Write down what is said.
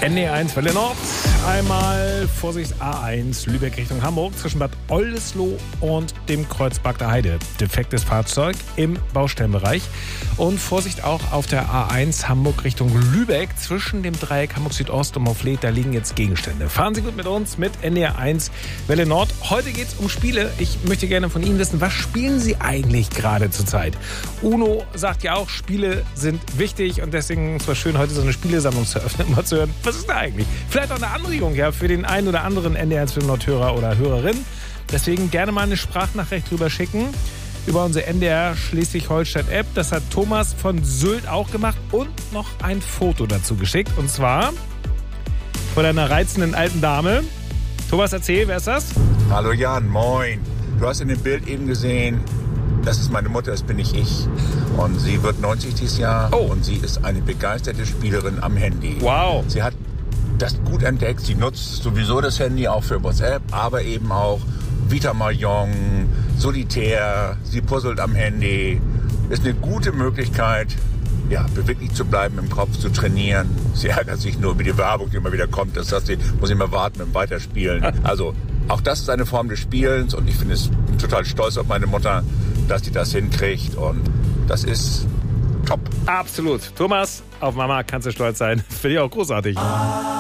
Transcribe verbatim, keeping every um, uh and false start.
N D R eins Welle Nord. Einmal Vorsicht A eins Lübeck Richtung Hamburg zwischen Bad Oldesloe und dem Kreuz Bagda Heide. Defektes Fahrzeug im Baustellenbereich. Und Vorsicht auch auf der A eins Hamburg Richtung Lübeck zwischen dem Dreieck Hamburg Südost und Mouflet. Da liegen jetzt Gegenstände. Fahren Sie gut mit uns mit N D R eins Welle Nord. Heute geht es um Spiele. Ich möchte gerne von Ihnen wissen, was spielen Sie eigentlich gerade zurzeit? Uno sagt ja auch, Spiele sind wichtig und deswegen ist es schön, heute so eine Spielesammlung zu öffnen, um mal zu hören, was ist da eigentlich? Vielleicht auch eine Anregung ja, für den einen oder anderen N D R eins Welle Nord-Hörer oder Hörerin. Deswegen gerne mal eine Sprachnachricht drüber schicken über unsere N D R Schleswig-Holstein-App. Das hat Thomas von Sylt auch gemacht und noch ein Foto dazu geschickt. Und zwar von einer reizenden alten Dame. Thomas, erzähl, wer ist das? Hallo Jan, moin. Du hast in dem Bild eben gesehen, das ist meine Mutter, das bin nicht ich. Und sie wird neunzig dieses Jahr oh. und sie ist eine begeisterte Spielerin am Handy. Wow. Sie hat das gut entdeckt. Sie nutzt sowieso das Handy auch für WhatsApp, aber eben auch Vita Mahjong, Solitär. Sie puzzelt am Handy. Ist eine gute Möglichkeit, ja, beweglich zu bleiben, im Kopf zu trainieren. Sie ärgert sich nur über die Werbung, die immer wieder kommt. Das heißt, sie muss immer warten mit dem Weiterspielen. Also auch das ist eine Form des Spielens und ich finde es bin total stolz auf meine Mutter, dass sie das hinkriegt und das ist top. Absolut. Thomas, auf Mama kannst du stolz sein. Finde ich auch großartig.